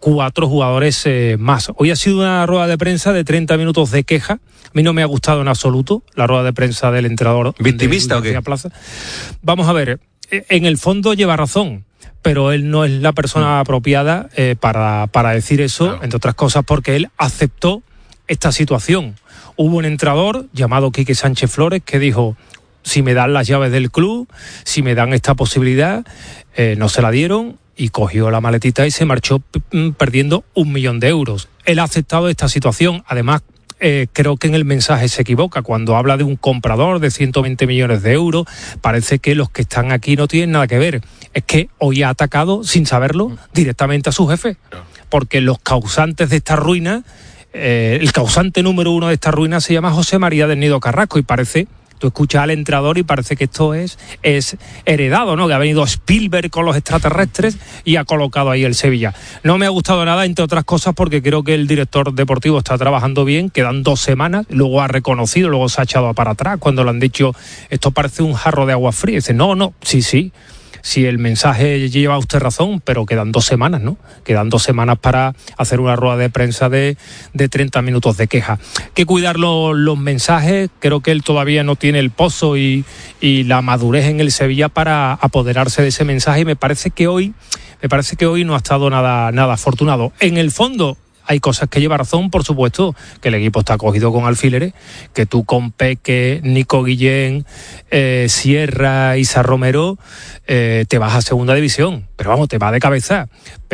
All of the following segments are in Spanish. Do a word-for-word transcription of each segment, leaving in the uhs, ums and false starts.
cuatro jugadores eh, más. Hoy ha sido una rueda de prensa de treinta minutos de queja. A mí no me ha gustado en absoluto la rueda de prensa del entrenador. ¿Victimista de, de o qué? Plaza. Vamos a ver, en el fondo lleva razón, pero él no es la persona mm. apropiada eh, para, para decir eso, claro. Entre otras cosas porque él aceptó esta situación. Hubo un entrenador llamado Quique Sánchez Flores que dijo: si me dan las llaves del club, si me dan esta posibilidad, eh, no se la dieron, y cogió la maletita y se marchó p- perdiendo un millón de euros. Él ha aceptado esta situación. Además, eh, creo que en el mensaje se equivoca. Cuando habla de un comprador de ciento veinte millones de euros, parece que los que están aquí no tienen nada que ver. Es que hoy ha atacado, sin saberlo, directamente a su jefe. Porque los causantes de esta ruina, eh, el causante número uno de esta ruina se llama José María del Nido Carrasco, y parece... Tú escuchas al entrenador y parece que esto es, es heredado, ¿no? Que ha venido Spielberg con los extraterrestres y ha colocado ahí el Sevilla. No me ha gustado nada, entre otras cosas, porque creo que el director deportivo está trabajando bien, quedan dos semanas, luego ha reconocido, luego se ha echado para atrás cuando le han dicho, esto parece un jarro de agua fría. Y dice, no, no, sí, sí. Si el mensaje lleva usted razón, pero quedan dos semanas, ¿no? Quedan dos semanas para hacer una rueda de prensa de, de treinta minutos de queja. Hay que cuidar lo, los mensajes. Creo que él todavía no tiene el pozo y, y la madurez en el Sevilla para apoderarse de ese mensaje, y me parece que hoy, me parece que hoy no ha estado nada, nada afortunado. En el fondo, hay cosas que lleva razón, por supuesto, que el equipo está cogido con alfileres, que tú con Peque, Nico Guillén, eh, Sierra, Isa Romero, eh, te vas a segunda división, pero vamos, te vas de cabeza.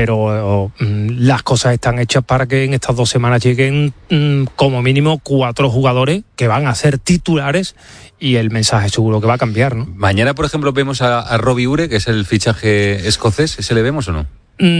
Pero mm, las cosas están hechas para que en estas dos semanas lleguen mm, como mínimo cuatro jugadores que van a ser titulares, y el mensaje seguro que va a cambiar, ¿no? Mañana, por ejemplo, vemos a, a Robbie Ure, que es el fichaje escocés. ¿Ese le vemos o no?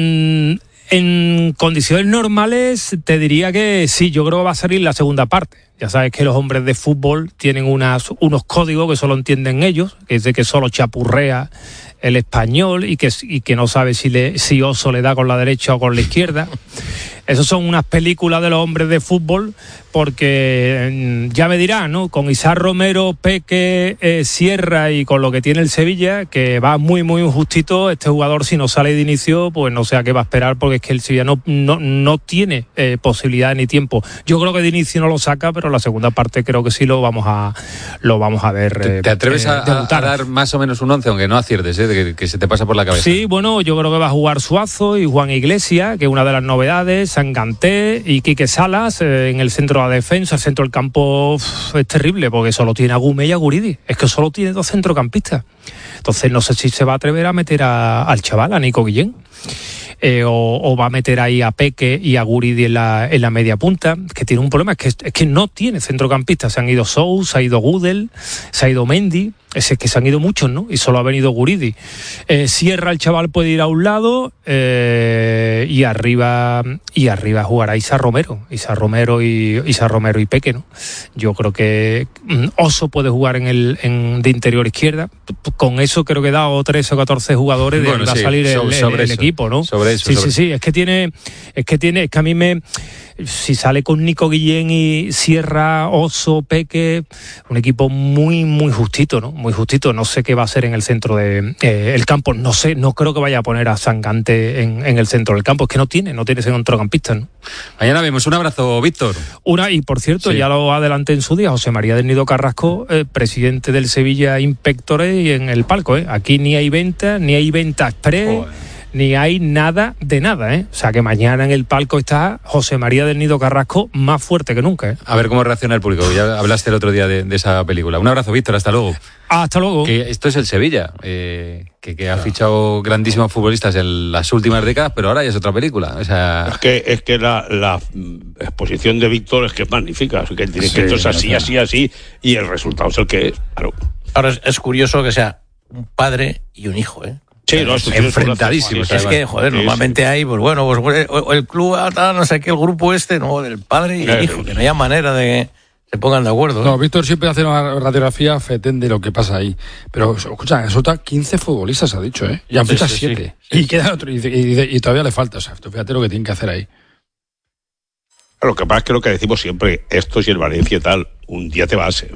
Mm, En condiciones normales te diría que sí, yo creo que va a salir la segunda parte. Ya sabes que los hombres de fútbol tienen unas, unos códigos que solo entienden ellos, que es de que solo chapurrea el español y que, y que no sabe si, le, si Oso le da con la derecha o con la izquierda. Esas son unas películas de los hombres de fútbol, porque ya me dirán, ¿no? Con Isaac Romero, Peque, eh, Sierra y con lo que tiene el Sevilla, que va muy, muy justito, este jugador si no sale de inicio, pues no sé a qué va a esperar, porque es que el Sevilla no, no, no tiene eh, posibilidad ni tiempo. Yo creo que de inicio no lo saca, pero la segunda parte creo que sí lo vamos a lo vamos a ver. ¿Te, te atreves eh, a, a dar más o menos un once, aunque no aciertes, ¿eh? De que, que se te pasa por la cabeza? Sí, bueno, yo creo que va a jugar Suazo y Juan Iglesias, que es una de las novedades, Sanganté y Quique Salas eh, en el centro de la defensa. El centro del campo uf, es terrible, porque solo tiene a Gume y a Guridi. Es que solo tiene dos centrocampistas. Entonces no sé si se va a atrever a meter a, al chaval, a Nico Guillén. Eh, o, o va a meter ahí a Peque y a Guridi en la, en la media punta, que tiene un problema, es que, es que no tiene centrocampistas. Se han ido Sou, se ha ido Gudel, se ha ido Mendy, es que se han ido muchos, ¿no? Y solo ha venido Guridi. Eh, Sierra, el chaval, puede ir a un lado, eh, y arriba y arriba jugará Isa Romero, Isa Romero y Isa Romero y Peque, ¿no? Yo creo que mm, Oso puede jugar en el en, de interior izquierda. Con eso creo que da o trece o catorce jugadores de bueno, va sí, a salir el, sobre el, el equipo, ¿no? Sobre eso, sí, sobre sí, sí, es que tiene, es que tiene, es que a mí me, si sale con Nico Guillén y Sierra, Oso, Peque, un equipo muy, muy justito, ¿no? Muy justito. No sé qué va a hacer en el centro del de, eh, campo. No sé, no creo que vaya a poner a Sanganté en, en el centro del campo. Es que no tiene, no tiene centrocampista, ¿no? Mañana vemos. Un abrazo, Víctor. Una, y por cierto, sí, ya lo adelanté en su día, José María del Nido Carrasco, eh, presidente del Sevilla Inspectores, y en el palco, ¿eh? Aquí ni hay venta, ni hay venta express. Joder. Ni hay nada de nada, ¿eh? O sea que mañana en el palco está José María del Nido Carrasco más fuerte que nunca, ¿eh? A ver cómo reacciona el público. Ya hablaste el otro día de, de esa película. Un abrazo, Víctor, hasta luego. Hasta luego. Que esto es el Sevilla, eh, que, que ha fichado grandísimos futbolistas en las últimas décadas, pero ahora ya es otra película. O sea... Es que, es que la, la exposición de Víctor es que es magnífica. Es que el directo sí, es así, claro. así, así, y el resultado es el que es. Claro. Ahora es, es curioso que sea un padre y un hijo, ¿eh? Sí, no, es enfrentadísimos. Es que, joder, sí, normalmente sí. hay, pues bueno, pues el club, no sé qué, el grupo este, no, el padre y el hijo, que no haya manera de que se pongan de acuerdo. ¿eh? No, Víctor siempre hace una radiografía fetén de lo que pasa ahí. Pero, escucha, resulta quince futbolistas, ha dicho, ¿eh? Y han fichado sí, siete. Sí, sí. Y queda otro, y, y, y todavía le falta, o sea, fíjate lo que tienen que hacer ahí. Lo que pasa es que lo que decimos siempre, esto y el Valencia y tal, un día te vas, ¿eh?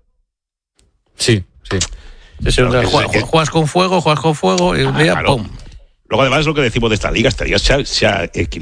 Sí, sí. Es un día, juegas, juegas con fuego, juegas con fuego y un día, claro. ¡pum! Luego además lo que decimos de esta liga, esta liga se ha, se ha equilibrado.